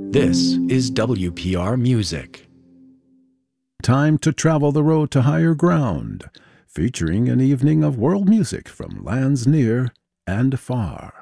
This is WPR Music. Time to travel the road to higher ground, featuring an evening of world music from lands near and far.